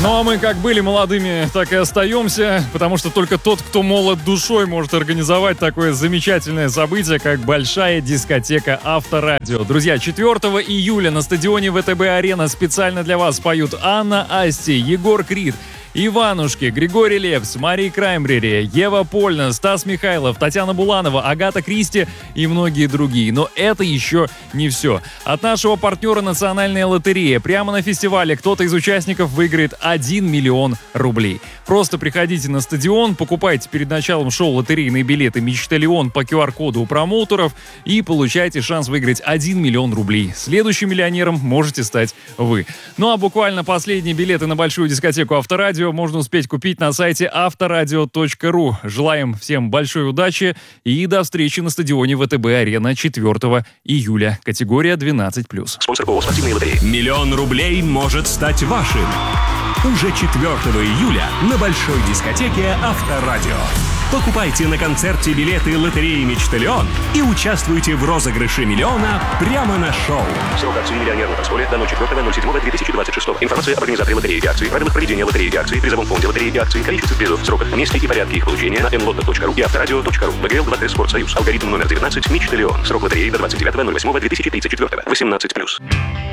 Ну а мы как были молодыми, так и остаемся, потому что только тот, кто молод душой, может организовать такое замечательное событие, как большая дискотека Авторадио. Друзья, 4 июля на стадионе ВТБ-арена специально для вас поют Анна Асти, Егор Крид, Иванушки, Григорий Лепс, Мария Краймбрери, Ева Польна, Стас Михайлов, Татьяна Буланова, Агата Кристи и многие другие. Но это еще не все. От нашего партнера Национальная лотерея прямо на фестивале кто-то из участников выиграет 1 миллион рублей. Просто приходите на стадион, покупайте перед началом шоу лотерейные билеты «Мечталион» по QR-коду у промоутеров и получайте шанс выиграть 1 миллион рублей. Следующим миллионером можете стать вы. Ну а буквально последние билеты на большую дискотеку Авторадио можно успеть купить на сайте авторадио.ру. Желаем всем большой удачи и до встречи на стадионе ВТБ-арена 4 июля. Категория 12+. Спонсор ООО «Спортивные лотереи». 1 000 000 рублей может стать вашим. Уже 4 июля на большой дискотеке Авторадио. Покупайте на концерте билеты лотереи «Мечталион» и участвуйте в розыгрыше миллиона прямо на шоу. Срок акции «Миллионер на танцполе» до 04.07.2026. Информация об организаторе лотереи и акций, правилах проведения лотереи и акций, призовом фонде лотереи и акций, количестве призов, сроках, месте и порядке их получения на mlotto.ru и авторадио.ру. ВГЛ 2Т Спортсоюз. Алгоритм номер 19 «Мечталион». Срок лотереи до 29.08.2034. 18+.